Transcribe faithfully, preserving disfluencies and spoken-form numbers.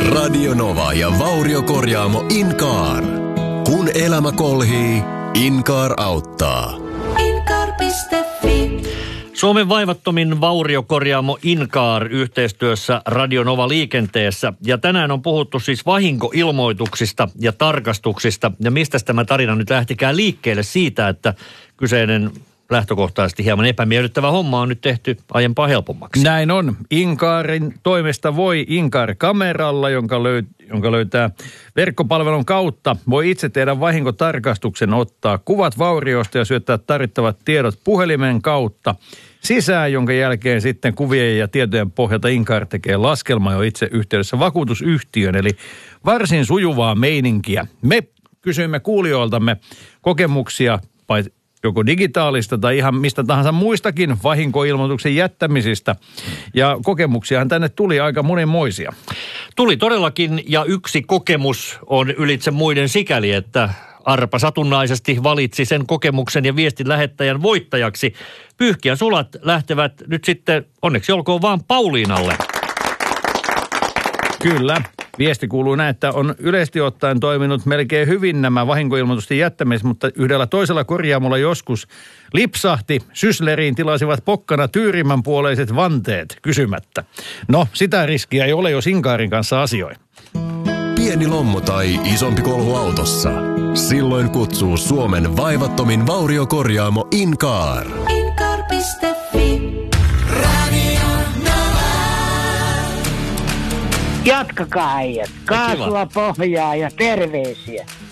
Radio Nova ja vauriokorjaamo Incar. Kun elämä kolhii, Incar auttaa. Incar piste fi. Suomen vaivattomin vauriokorjaamo Incar yhteistyössä Radio Nova liikenteessä. Ja tänään on puhuttu siis vahinkoilmoituksista ja tarkastuksista. Ja mistä tämä tarina nyt lähtikään liikkeelle siitä, että kyseinen lähtökohtaisesti hieman epämiellyttävä homma on nyt tehty aiempaa helpommaksi. Näin on. Incarin toimesta voi Incar-kameralla, jonka, löy- jonka löytää verkkopalvelun kautta, voi itse tehdä vahinkotarkastuksen, ottaa kuvat vaurioista ja syöttää tarvittavat tiedot puhelimen kautta sisään, jonka jälkeen sitten kuvien ja tietojen pohjalta Incar tekee laskelma jo itse yhteydessä vakuutusyhtiön, eli varsin sujuvaa meininkiä. Me kysyimme kuulijoiltamme kokemuksia joko digitaalista tai ihan mistä tahansa muistakin vahinkoilmoituksen jättämisistä. Ja kokemuksiahan tänne tuli aika monenmoisia. Tuli todellakin, ja yksi kokemus on ylitse muiden sikäli, että Arpa satunnaisesti valitsi sen kokemuksen ja viestin lähettäjän voittajaksi. Pyyhkiän sulat lähtevät nyt sitten, onneksi olkoon vaan Pauliinalle. Kyllä. Viesti kuuluu näin, että on yleisesti ottaen toiminut melkein hyvin nämä vahinkoilmoitusten jättämiset, mutta yhdellä toisella korjaamolla joskus lipsahti. Sysleriin tilasivat pokkana tyyrimmän puoleiset vanteet kysymättä. No, sitä riskiä ei ole, jos Incarin kanssa asioi. Pieni lommo tai isompi kolhu autossa. Silloin kutsuu Suomen vaivattomin vauriokorjaamo Incar. Incar piste fi. Jatkakaa äijät. Kaasua pohjaa ja terveisiä.